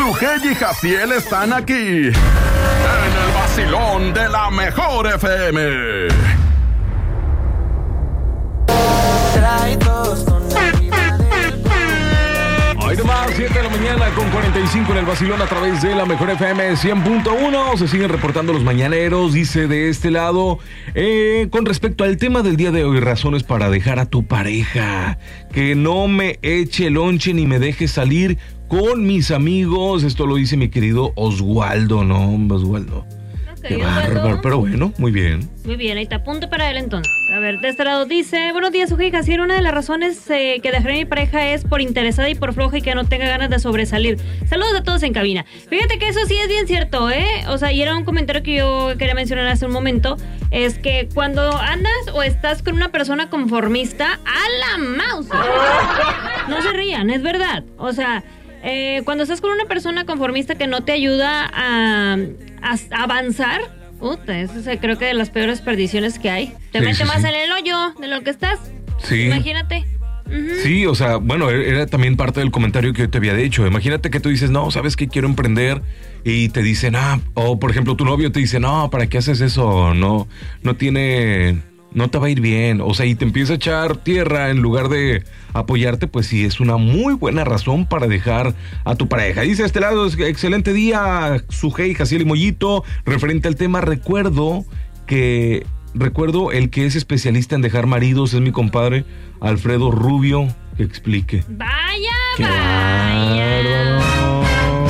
Sujei y Jaciel están aquí en el vacilón de la mejor FM. Hoy nomás, 7 de la mañana con 45 en el vacilón a través de la mejor FM 100.1. Se siguen reportando los mañaneros, dice de este lado. Con respecto al tema del día de hoy, razones para dejar a tu pareja. Que no me eche lonche ni me deje salir con mis amigos. Esto lo dice mi querido Oswaldo, ¿no? Oswaldo. Okay, qué bárbaro, pero bueno, muy bien. Muy bien, ahí está, punto para él entonces. A ver, de este lado dice: buenos días, Sujei y Jaciel. Una de las razones que dejaré a mi pareja es por interesada y por floja y que no tenga ganas de sobresalir. Saludos a todos en cabina. Fíjate que eso sí es bien cierto, ¿eh? O sea, y era un comentario que yo quería mencionar hace un momento. Es que cuando andas o estás con una persona conformista, ¡a la mouse! No se rían, es verdad. O sea, cuando estás con una persona conformista que no te ayuda a avanzar, eso creo que de las peores perdiciones que hay. Te mete más en el hoyo de lo que estás. Sí. Imagínate. Uh-huh. Sí, o sea, bueno, era también parte del comentario que yo te había dicho. Imagínate que tú dices, no, ¿sabes qué? Quiero emprender. Y te dicen, o por ejemplo tu novio te dice, no, ¿para qué haces eso? No te va a ir bien. O sea, y te empieza a echar tierra en lugar de apoyarte, pues sí, es una muy buena razón para dejar a tu pareja. Dice este lado, excelente día, Sujei, Jaciel y Mollito. Referente al tema, recuerdo el que es especialista en dejar maridos, es mi compadre Alfredo Rubio, que explique. Vaya, ¡qué vaya! bárbaro!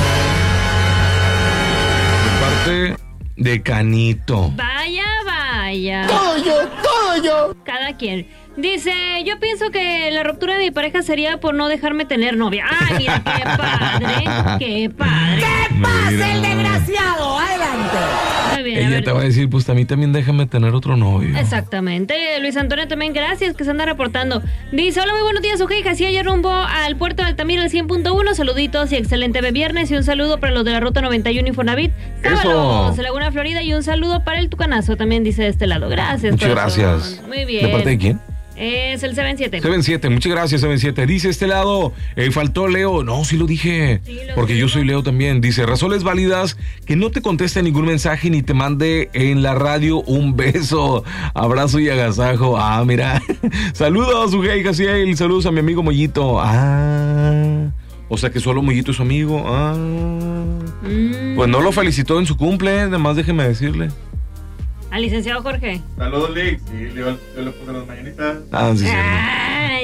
De parte de Canito. Vaya, vaya. Todo yo. Cada quien. Dice, yo pienso que la ruptura de mi pareja sería por no dejarme tener novia. Ay, mira, qué padre, qué padre. ¡Que pase el desgraciado! ¡Adelante! Muy bien, Ella te va a decir, pues a mí también déjame tener otro novio. Exactamente. Luis Antonio también, gracias, que se anda reportando. Dice, hola, muy buenos días, Sujei, Jaciel, ayer rumbo al puerto de Altamira al 100.1. Saluditos y excelente viernes y un saludo para los de la ruta 91 Infonavit. Sábalos, Laguna Florida, y un saludo para el Tucanazo, también dice de este lado. Gracias. Muchas corazón. gracias. Muy bien. ¿De parte de quién? Es el 77. 77, muchas gracias, 77. Dice este lado, faltó Leo. No, sí lo dije, Sí, porque yo soy Leo también. Dice, razones válidas, que no te conteste ningún mensaje ni te mande en la radio un beso, abrazo y agasajo. Ah, mira. Saludos, Sujei, Jaciel, saludos a mi amigo Mollito. O sea que solo Mollito es su amigo. Pues no lo felicitó en su cumple, además déjeme decirle. Al licenciado Jorge. Saludos, Lick. Sí, yo le puse las mañanitas. Sí, Ay,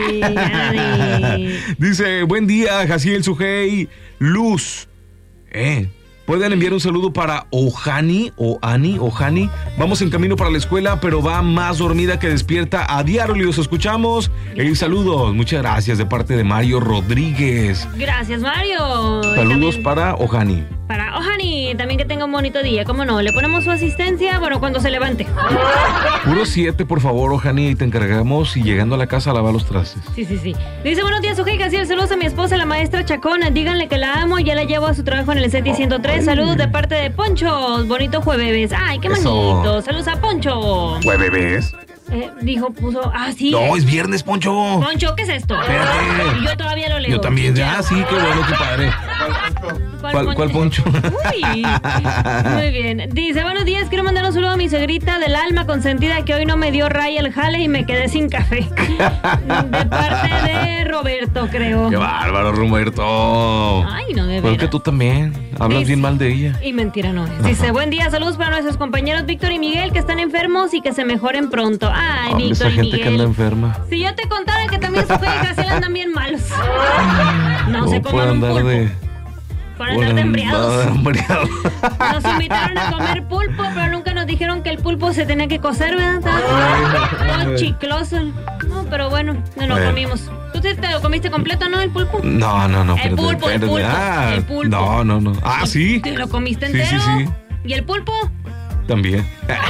así. Dice, buen día, Jaciel, Sujei, Luz. Pueden enviar un saludo para Ojani. Vamos en camino para la escuela, pero va más dormida que despierta a diario y los escuchamos. Saludos, muchas gracias de parte de Mario Rodríguez. Gracias, Mario. Saludos para Ojani. Para Ojani, también que tenga un bonito día, ¿cómo no? Le ponemos su asistencia, bueno, cuando se levante. Puro 7, por favor, Ojani, y te encargamos y llegando a la casa a lavar los trastes. Sí. Dice, buenos días, Sujei, Jaciel, saludos a mi esposa, la maestra Chacona. Díganle que la amo, ya la llevo a su trabajo en el SETI 103. Saludos de parte de Poncho. Bonito jueves. Ay, qué bonito. Saludos a Poncho. ¿Jueves? Puso, sí. No, es viernes, Poncho. Poncho, ¿qué es esto? Espérate. Yo todavía lo leo. Yo también, sí, qué bueno, qué padre. ¿Cuál Poncho? Uy, muy bien. Dice, buenos días, quiero mandar un saludo a mi suegrita del alma consentida que hoy no me dio raya el jale y me quedé sin café. De parte de Roberto, creo. Qué bárbaro, Roberto. Ay, no, de verdad. Porque tú también hablas bien mal de ella. Y mentira no es. Dice, buen día, saludos para nuestros compañeros Víctor y Miguel que están enfermos y que se mejoren pronto. Ay, Víctor esa y gente Miguel. que anda enferma. Si yo te contara que también sus hijas andan bien malos. No se coman un pulpo. Por andar de embriados. Nos invitaron a comer pulpo, pero nunca nos dijeron que el pulpo se tenía que cocer, ¿verdad? Todo chicloso. No, pero bueno, no lo comimos. ¿Tú te lo comiste completo, no, el pulpo? No. El pulpo. El pulpo. No. ¿Sí? ¿Te lo comiste entero? Sí. ¿Y el pulpo? También.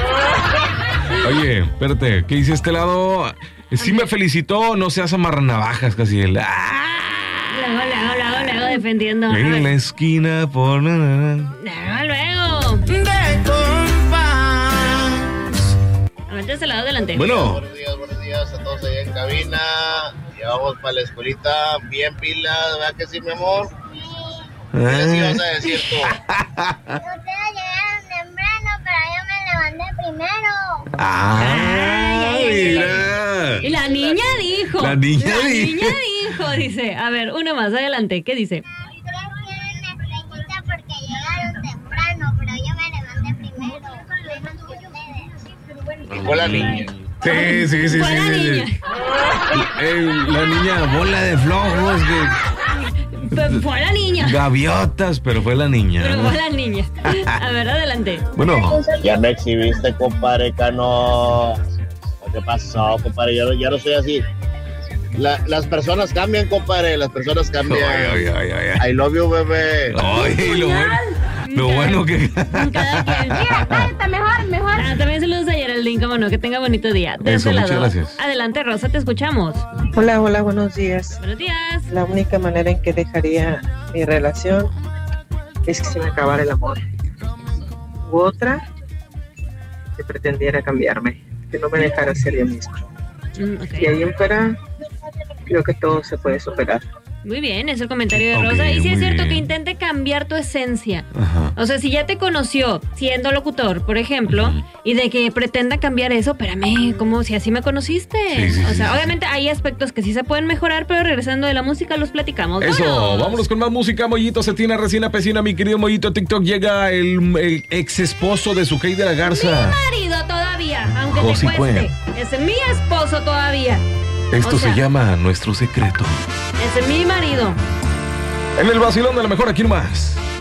Oye, espérate, ¿qué dice este lado? Sí me felicitó, no seas amarranavajas, casi el... Luego defendiendo. En la esquina por... Luego. De compás. A ver, de ese lado, adelante. Bueno. Buenos días a todos allá en cabina. Ya vamos para la escuelita, bien pilas, ¿verdad que sí, mi amor? ¿Qué les ibas a decir tú? Ustedes llegaron temprano, pero yo me levanté primero. Mira. Y la niña dijo. La niña dijo, dice. A ver, uno más, adelante. ¿Qué dice? Ustedes tienen estrellita porque llegaron temprano, pero yo me levanté primero. Menos que ustedes. Y fue la niña. Sí. Fue la niña. La niña, bola de flojos, Fue la niña. gaviotas, pero fue la niña. Pero fue la niña. A ver, adelante. Bueno, Ya me exhibiste, compadre Cano. ¿Qué pasó, compadre? Ya no soy así. Las personas cambian, compadre. Las personas cambian. ay. I love you, bebé. Ay, lo bueno que... Cada quien. Cállate, mejor. También saludos a Geraldine, como no, que tenga bonito día. De Eso, ese muchas lado. gracias. Adelante, Rosa, te escuchamos. Hola, buenos días. Buenos días. La única manera en que dejaría mi relación es que se me acabara el amor. U otra, que pretendiera cambiarme, que no me dejara ser yo misma. Ok. Y ahí en fuera, creo que todo se puede superar. Muy bien, es el comentario de Ok, Rosa. Y sí es muy cierto bien. que intente cambiar tu esencia. Ajá. O sea, si ya te conoció siendo locutor, por ejemplo, y de que pretenda cambiar eso, espérame, como si así me conociste. Sí, o sea, sí. obviamente hay aspectos que sí se pueden mejorar, pero regresando de la música los platicamos. Eso, vámonos con más música. Mollito Cetina, recién apesina, mi querido Mollito. TikTok llega el ex esposo de Sujei de la Garza. Mi marido todavía, aunque te Josicue. cueste. Es mi esposo todavía. Esto O sea, se llama Nuestro Secreto. Es mi marido. En el vacilón de la mejor, aquí nomás.